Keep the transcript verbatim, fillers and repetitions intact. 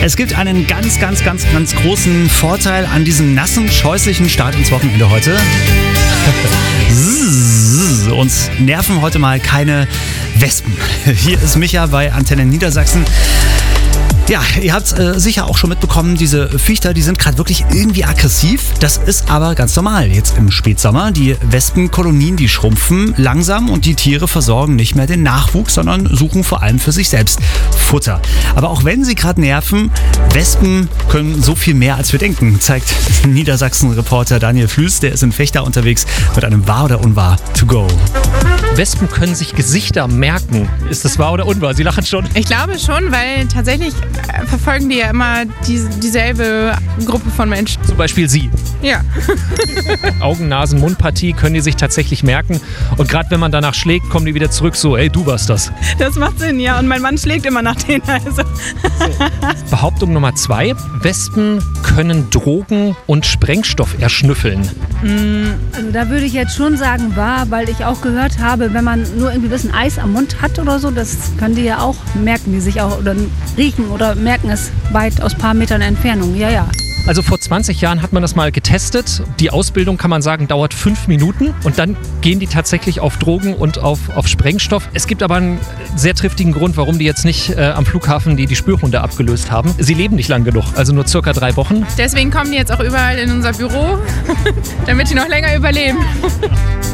Es gibt einen ganz, ganz, ganz, ganz großen Vorteil an diesem nassen, scheußlichen Start ins Wochenende heute. Uns nerven heute mal keine Wespen. Hier ist Micha bei Antenne Niedersachsen. Ja, ihr habt äh, sicher auch schon mitbekommen, diese Viecher, die sind gerade wirklich irgendwie aggressiv. Das ist aber ganz normal jetzt im Spätsommer. Die Wespenkolonien, die schrumpfen langsam und die Tiere versorgen nicht mehr den Nachwuchs, sondern suchen vor allem für sich selbst Futter. Aber auch wenn sie gerade nerven, Wespen können so viel mehr als wir denken, zeigt Niedersachsen-Reporter Daniel Flüß. Der ist in Vechta unterwegs mit einem Wahr oder Unwahr to go. Wespen können sich Gesichter merken. Ist das wahr oder unwahr? Sie lachen schon. Ich glaube schon, weil tatsächlich äh, verfolgen die ja immer die, dieselbe Gruppe von Menschen. Zum Beispiel Sie. Ja. Augen, Nasen, Mundpartie können die sich tatsächlich merken. Und gerade wenn man danach schlägt, kommen die wieder zurück so, ey, du warst das. Das macht Sinn, ja. Und mein Mann schlägt immer nach denen. Also. Behauptung Nummer zwei. Wespen können Drogen und Sprengstoff erschnüffeln. Also da würde ich jetzt schon sagen, wahr, weil ich auch gehört habe, wenn man nur irgendwie ein bisschen Eis am Mund hat oder so, das können die ja auch, merken die sich auch oder riechen oder merken es weit aus ein paar Metern Entfernung. Ja, ja. Also vor zwanzig Jahren hat man das mal getestet. Die Ausbildung, kann man sagen, dauert fünf Minuten und dann gehen die tatsächlich auf Drogen und auf, auf Sprengstoff. Es gibt aber einen sehr triftigen Grund, warum die jetzt nicht äh, am Flughafen die, die Spürhunde abgelöst haben. Sie leben nicht lang genug, also nur circa drei Wochen. Deswegen kommen die jetzt auch überall in unser Büro, damit die noch länger überleben.